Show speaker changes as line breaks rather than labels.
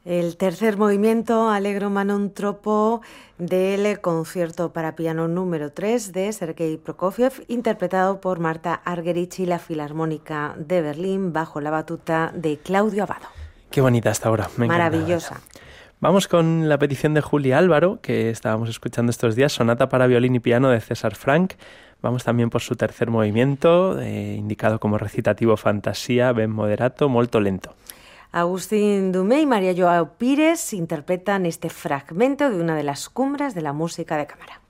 El tercer movimiento, Allegro Manon Troppo, del concierto para piano número 3 de Sergei Prokofiev, interpretado por Marta Argerich y la Filarmónica de Berlín, bajo la batuta de Claudio Abbado.
Qué bonita esta obra, me encanta.
Maravillosa.
Vamos con la petición de Julia Álvaro, que estábamos escuchando estos días, sonata para violín y piano de César Franck. Vamos también por su tercer movimiento, indicado como recitativo fantasía, ben moderato, molto lento.
Agustín Dumé y María Joao Pires interpretan este fragmento de una de las cumbres de la música de cámara.